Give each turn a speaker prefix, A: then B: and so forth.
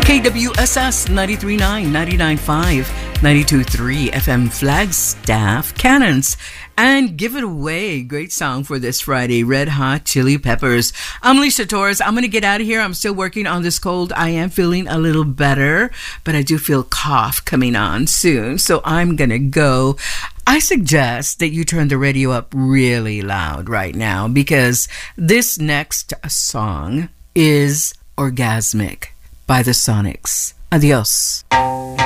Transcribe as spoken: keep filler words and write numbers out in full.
A: K W S S ninety-three point nine, ninety-nine point five, ninety-two point three F M Flagstaff, Cannons, and Give It Away. Great song for this Friday, Red Hot Chili Peppers. I'm Lisa Torres. I'm going to get out of here. I'm still working on this cold. I am feeling a little better, but I do feel cough coming on soon, so I'm going to go. I suggest that you turn the radio up really loud right now because this next song is Orgasmic by the Sonics. Adios.